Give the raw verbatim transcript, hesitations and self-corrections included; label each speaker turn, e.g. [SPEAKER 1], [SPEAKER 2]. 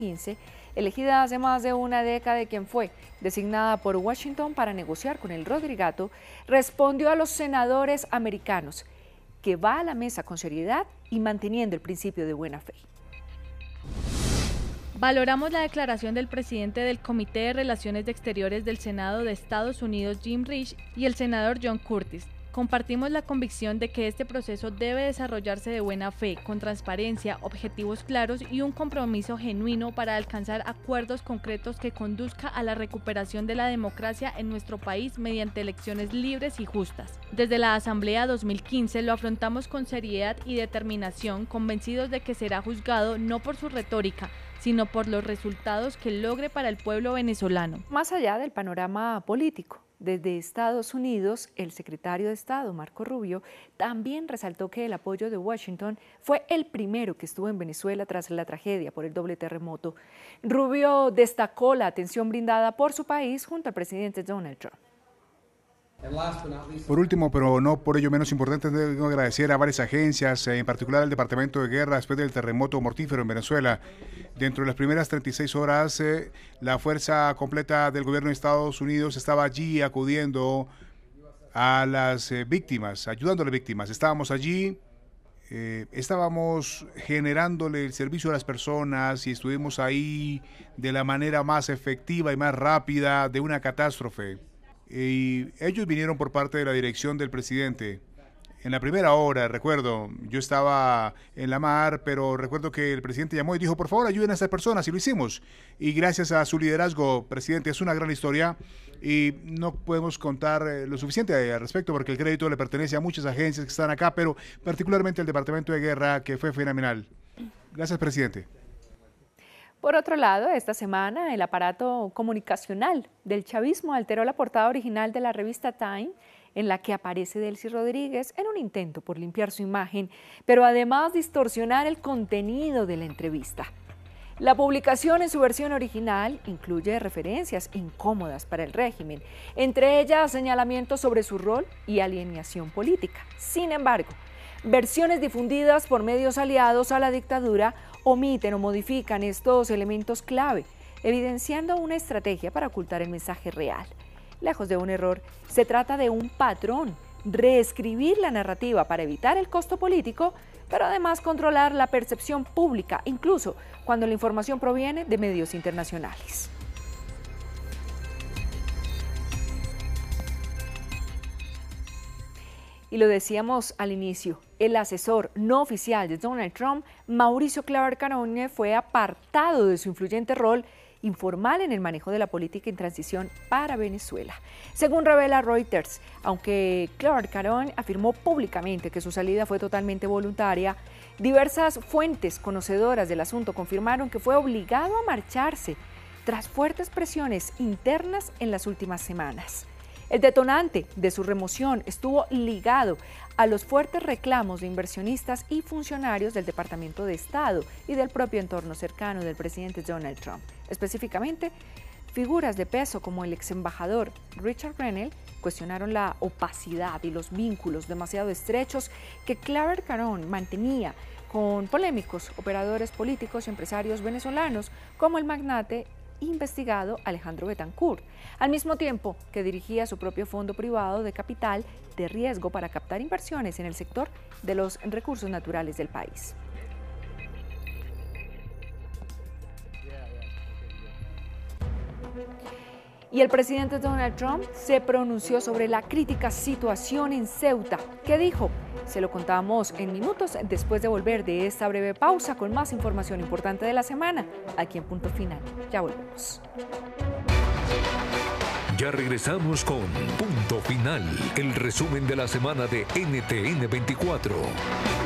[SPEAKER 1] quince, elegida hace más de una década y quien fue designada por Washington para negociar con el Rodrigato, respondió a los senadores americanos que va a la mesa con seriedad y manteniendo el principio de buena fe.
[SPEAKER 2] Valoramos la declaración del presidente del Comité de Relaciones Exteriores del Senado de Estados Unidos, Jim Risch, y el senador John Curtis. Compartimos la convicción de que este proceso debe desarrollarse de buena fe, con transparencia, objetivos claros y un compromiso genuino para alcanzar acuerdos concretos que conduzca a la recuperación de la democracia en nuestro país mediante elecciones libres y justas. Desde la Asamblea dos mil quince lo afrontamos con seriedad y determinación, convencidos de que será juzgado no por su retórica, sino por los resultados que logre para el pueblo venezolano.
[SPEAKER 1] Más allá del panorama político, desde Estados Unidos, el secretario de Estado, Marco Rubio, también resaltó que el apoyo de Washington fue el primero que estuvo en Venezuela tras la tragedia por el doble terremoto. Rubio destacó la atención brindada por su país junto al presidente Donald Trump.
[SPEAKER 3] Por último, pero no por ello menos importante, tengo que agradecer a varias agencias, en particular al Departamento de Guerra después del terremoto mortífero en Venezuela. Dentro de las primeras treinta y seis horas, eh, la fuerza completa del gobierno de Estados Unidos estaba allí acudiendo a las eh, víctimas, ayudando a las víctimas. Estábamos allí, eh, estábamos generándole el servicio a las personas y estuvimos ahí de la manera más efectiva y más rápida de una catástrofe. Y ellos vinieron por parte de la dirección del presidente. En la primera hora, recuerdo, yo estaba en la mar, pero recuerdo que el presidente llamó y dijo, por favor, ayuden a estas personas, y lo hicimos. Y gracias a su liderazgo, presidente, es una gran historia y no podemos contar lo suficiente al respecto porque el crédito le pertenece a muchas agencias que están acá, pero particularmente al Departamento de Guerra, que fue fenomenal. Gracias, presidente.
[SPEAKER 1] Por otro lado, esta semana el aparato comunicacional del chavismo alteró la portada original de la revista Time, en la que aparece Delcy Rodríguez en un intento por limpiar su imagen, pero además distorsionar el contenido de la entrevista. La publicación en su versión original incluye referencias incómodas para el régimen, entre ellas señalamientos sobre su rol y alienación política. Sin embargo, versiones difundidas por medios aliados a la dictadura omiten o modifican estos elementos clave, evidenciando una estrategia para ocultar el mensaje real. Lejos de un error, se trata de un patrón, reescribir la narrativa para evitar el costo político, pero además controlar la percepción pública, incluso cuando la información proviene de medios internacionales. Y lo decíamos al inicio, el asesor no oficial de Donald Trump, Mauricio Claver-Carone, fue apartado de su influyente rol informal en el manejo de la política en transición para Venezuela. Según revela Reuters, aunque Claver-Carone afirmó públicamente que su salida fue totalmente voluntaria, diversas fuentes conocedoras del asunto confirmaron que fue obligado a marcharse tras fuertes presiones internas en las últimas semanas. El detonante de su remoción estuvo ligado a los fuertes reclamos de inversionistas y funcionarios del Departamento de Estado y del propio entorno cercano del presidente Donald Trump. Específicamente, figuras de peso como el ex embajador Richard Grenell cuestionaron la opacidad y los vínculos demasiado estrechos que Claver-Carone mantenía con polémicos operadores políticos y empresarios venezolanos como el magnate investigado Alejandro Betancourt, al mismo tiempo que dirigía su propio fondo privado de capital de riesgo para captar inversiones en el sector de los recursos naturales del país. Y el presidente Donald Trump se pronunció sobre la crítica situación en Ceuta. ¿Qué dijo? Se lo contamos en minutos después de volver de esta breve pausa con más información importante de la semana, aquí en Punto Final. Ya volvemos.
[SPEAKER 4] Ya regresamos con Punto Final, el resumen de la semana de N T N veinticuatro.